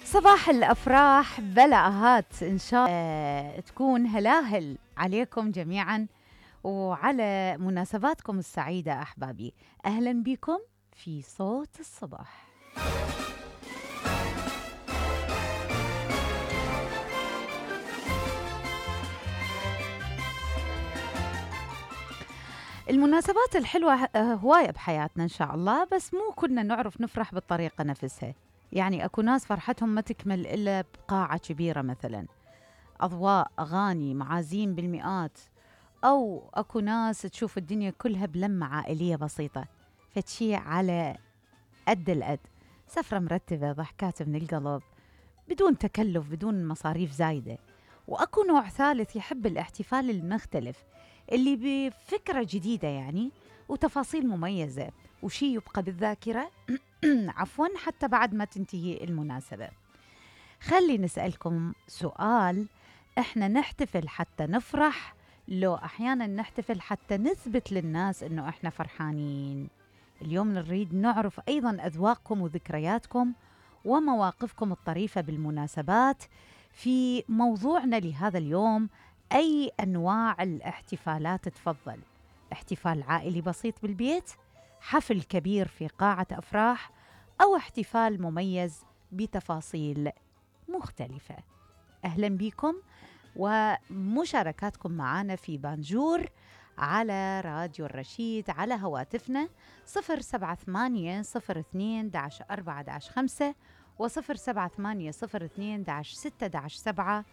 صباح الأفراح بلعهات إن شاء الله تكون هلاهل عليكم جميعا وعلى مناسباتكم السعيدة أحبابي. أهلا بكم في صوت الصباح. المناسبات الحلوة هواية بحياتنا إن شاء الله، بس مو كنا نعرف نفرح بالطريقة نفسها. يعني أكو ناس فرحتهم ما تكمل إلا بقاعة كبيرة مثلا، أضواء، أغاني، معازيم بالمئات، أو أكو ناس تشوف الدنيا كلها بلمة عائلية بسيطة، فتشي على قد القد، سفرة مرتبة، ضحكات من القلب، بدون تكلف، بدون مصاريف زايدة. وأكو نوع ثالث يحب الاحتفال المختلف اللي بفكرة جديدة يعني، وتفاصيل مميزة، وشي يبقى بالذاكرة عفوا حتى بعد ما تنتهي المناسبة. خلي نسألكم سؤال: احنا نحتفل حتى نفرح، لو احيانا نحتفل حتى نثبت للناس انه احنا فرحانين؟ اليوم نريد نعرف ايضا اذواقكم وذكرياتكم ومواقفكم الطريفة بالمناسبات. في موضوعنا لهذا اليوم: اي انواع الاحتفالات تفضل؟ احتفال عائلي بسيط بالبيت، حفل كبير في قاعة افراح، او احتفال مميز بتفاصيل مختلفة؟ أهلا بكم ومشاركاتكم معنا في بانجور على راديو الرشيد على هواتفنا 078 02 4 5 و 078 02 6 7